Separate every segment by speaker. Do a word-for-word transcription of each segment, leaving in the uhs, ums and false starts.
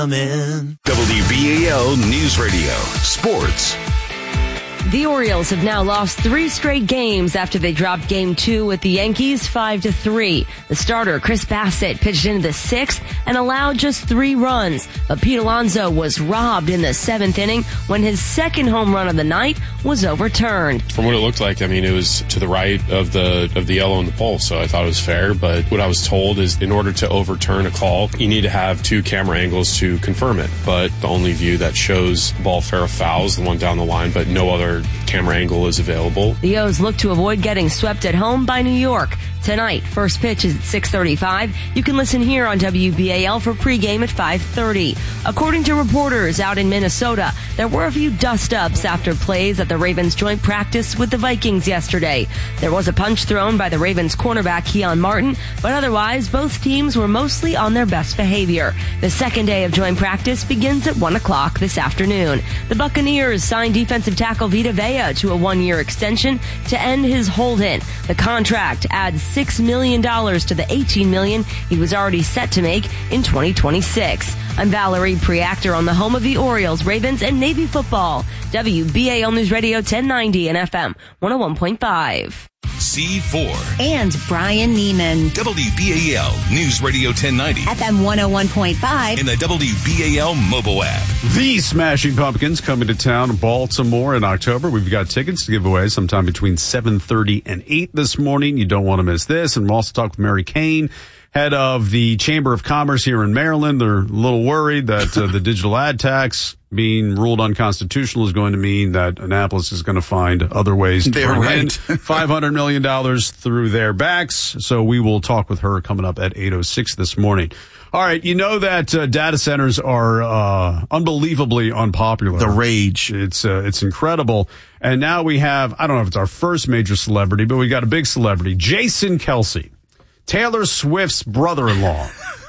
Speaker 1: Amen.
Speaker 2: W B A L News Radio Sports.
Speaker 3: The Orioles have now lost three straight games after they dropped game two with the Yankees five to three. The starter, Chris Bassett, pitched into the sixth and allowed just three runs. But Pete Alonso was robbed in the seventh inning when his second home run of the night was overturned.
Speaker 4: From what it looked like, I mean, it was to the right of the of the yellow in the pole, so I thought it was fair. But what I was told is in order to overturn a call, you need to have two camera angles to confirm it. But the only view that shows ball fair or foul is the one down the line, but no other camera angle is available.
Speaker 3: The O's look to avoid getting swept at home by New York. Tonight, first pitch is at six thirty-five. You can listen here on W B A L for pregame at five thirty. According to reporters out in Minnesota, there were a few dust-ups after plays at the Ravens joint practice with the Vikings yesterday. There was a punch thrown by the Ravens cornerback Keon Martin, but otherwise both teams were mostly on their best behavior. The second day of joint practice begins at one o'clock this afternoon. The Buccaneers signed defensive tackle Vita Vea to a one-year extension to end his hold-in. The contract adds six million dollars to the eighteen million dollars he was already set to make in twenty twenty-six. I'm Valerie Preactor on the home of the Orioles, Ravens, and Navy football. W B A L News Radio ten ninety and F M one oh one point five.
Speaker 2: C four.
Speaker 5: And Brian Neiman.
Speaker 2: W B A L News Radio ten ninety.
Speaker 5: F M one oh one point five.
Speaker 2: In the W B A L mobile app.
Speaker 6: The Smashing Pumpkins coming to town in Baltimore in October. We've got tickets to give away sometime between seven thirty and eight this morning. You don't want to miss this. And we'll also talk with Mary Kane, head of the Chamber of Commerce here in Maryland. They're a little worried that uh, the digital ad tax being ruled unconstitutional is going to mean that Annapolis is going to find other ways to
Speaker 7: They're
Speaker 6: bring
Speaker 7: right.
Speaker 6: in five hundred million dollars through their backs. So we will talk with her coming up at eight oh six this morning. All right, you know that uh, data centers are uh, unbelievably unpopular.
Speaker 7: The rage.
Speaker 6: It's uh, it's incredible. And now we have, I don't know if it's our first major celebrity, but we got a big celebrity, Jason Kelce, Taylor Swift's brother-in-law,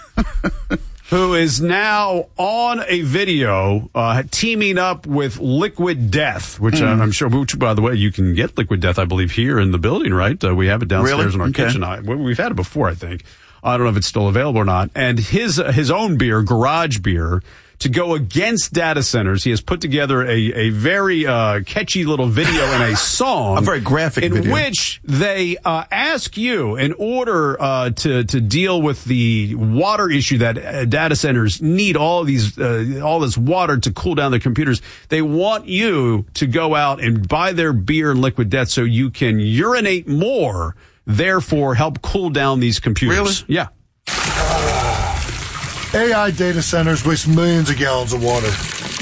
Speaker 6: who is now on a video uh, teaming up with Liquid Death, which mm. I'm sure, which, by the way, you can get Liquid Death, I believe, here in the building, right? Uh, we have it downstairs
Speaker 7: really?
Speaker 6: in our
Speaker 7: okay.
Speaker 6: kitchen. I, we've had it before, I think. I don't know if it's still available or not. And his uh, his own beer, Garage Beer, to go against data centers, he has put together a, a very uh, catchy little video and a song.
Speaker 7: A very graphic
Speaker 6: in
Speaker 7: video.
Speaker 6: which they uh, ask you, in order uh, to to deal with the water issue that uh, data centers need all these uh, all this water to cool down their computers, they want you to go out and buy their beer and Liquid Death so you can urinate more, therefore help cool down these computers.
Speaker 7: Really?
Speaker 6: Yeah.
Speaker 8: A I data centers waste millions of gallons of water.